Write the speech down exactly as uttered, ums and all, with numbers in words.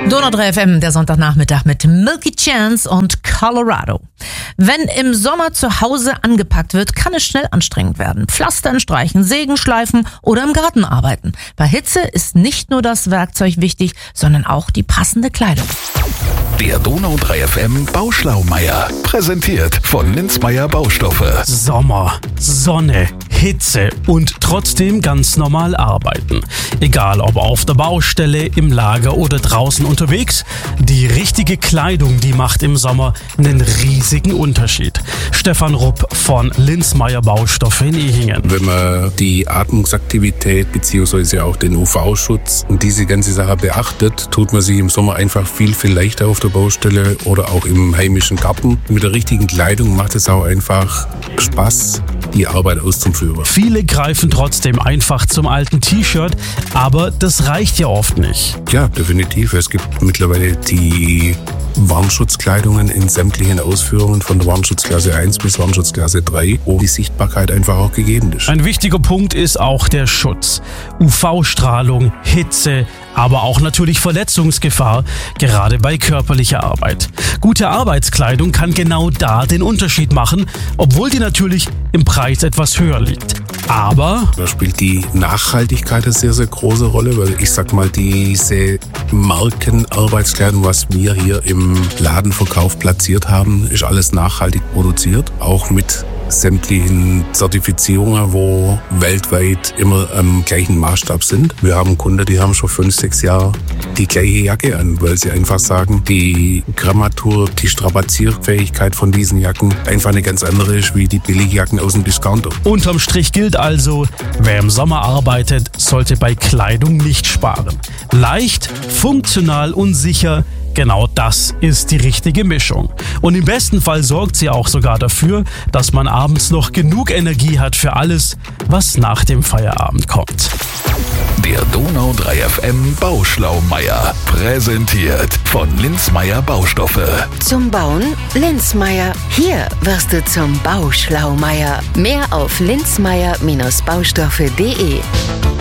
Donau drei F M, der Sonntagnachmittag mit Milky Chance und Colorado. Wenn im Sommer zu Hause angepackt wird, kann es schnell anstrengend werden. Pflastern, streichen, sägen, schleifen oder im Garten arbeiten. Bei Hitze ist nicht nur das Werkzeug wichtig, sondern auch die passende Kleidung. Der Donau drei F M Bauschlaumeier. Präsentiert von Linzmeier Baustoffe. Sommer, Sonne, Hitze und trotzdem ganz normal arbeiten. Egal ob auf der Baustelle, im Lager oder draußen unterwegs, die richtige Kleidung, die macht im Sommer einen riesigen Unterschied. Stefan Rupp von Linzmeier Baustoffe in Ehingen. Wenn man die Atmungsaktivität bzw. auch den U V-Schutz und diese ganze Sache beachtet, tut man sich im Sommer einfach viel, viel leichter auf der Baustelle oder auch im heimischen Garten. Mit der richtigen Kleidung macht es auch einfach Spaß, die Arbeit auszuführen. Viele greifen trotzdem einfach zum alten T-Shirt, aber das reicht ja oft nicht. Ja, definitiv. Es gibt mittlerweile die Warnschutzkleidungen in sämtlichen Ausführungen von der Warnschutzklasse eins bis Warnschutzklasse drei, wo die Sichtbarkeit einfach auch gegeben ist. Ein wichtiger Punkt ist auch der Schutz. U V-Strahlung, Hitze, aber auch natürlich Verletzungsgefahr, gerade bei körperlicher Arbeit. Gute Arbeitskleidung kann genau da den Unterschied machen, obwohl die natürlich im Preis etwas höher liegt. Aber da spielt die Nachhaltigkeit eine sehr, sehr große Rolle, weil ich sag mal, diese Markenarbeitskleidung, was wir hier im Ladenverkauf platziert haben, ist alles nachhaltig produziert, auch mit sämtlichen Zertifizierungen, wo weltweit immer am gleichen Maßstab sind. Wir haben Kunden, die haben schon fünf, sechs Jahre die gleiche Jacke an, weil sie einfach sagen, die Grammatur, die Strapazierfähigkeit von diesen Jacken einfach eine ganz andere ist wie die Billigjacken aus dem Discounter. Unterm Strich gilt also, wer im Sommer arbeitet, sollte bei Kleidung nicht sparen. Leicht, funktional und sicher, genau das ist die richtige Mischung. Und im besten Fall sorgt sie auch sogar dafür, dass man abends noch genug Energie hat für alles, was nach dem Feierabend kommt. Der Donau drei F M Bauschlaumeier. Präsentiert von Linzmeier Baustoffe. Zum Bauen Linzmeier. Hier wirst du zum Bauschlaumeier. Mehr auf linzmeier Baustoffe punkt de.